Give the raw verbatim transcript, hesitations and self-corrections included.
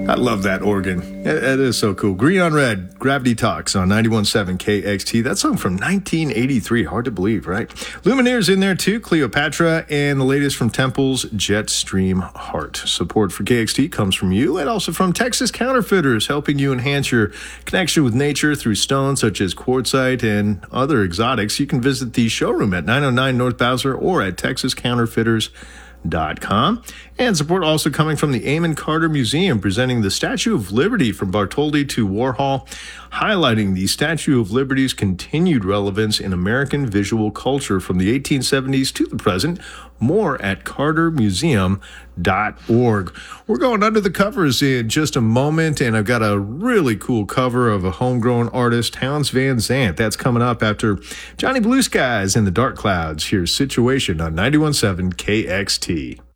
I love that organ. It, it is so cool. Green on Red, Gravity Talks on ninety-one point seven K X T. That song from nineteen eighty-three. Hard to believe, right? Lumineers in there too, Cleopatra, and the latest from Temple's Jetstream Heart. Support for K X T comes from you and also from Texas Counterfeiters, helping you enhance your connection with nature through stones such as quartzite and other exotics. You can visit the showroom at nine oh nine North Bowser or at texas counterfeiters dot com. And support also coming from the Amon Carter Museum, presenting the Statue of Liberty from Bartholdi to Warhol, highlighting the Statue of Liberty's continued relevance in American visual culture from the eighteen seventies to the present. More at carter museum dot org. We're going under the covers in just a moment, and I've got a really cool cover of a homegrown artist, Townes Van Zandt. That's coming up after Johnny Blue Skies and the Dark Clouds. Here's Situation on ninety-one point seven K X T.